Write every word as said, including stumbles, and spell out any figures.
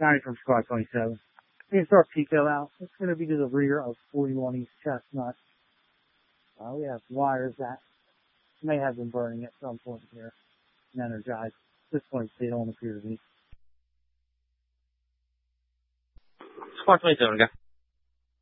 County from Squad twenty-seven. Here's our Pico out. It's going to be to the rear of forty-one East Chestnut. Uh, we have wires that may have been burning at some point here and energized. At this point, they don't appear to be. Squad twenty-seven, okay.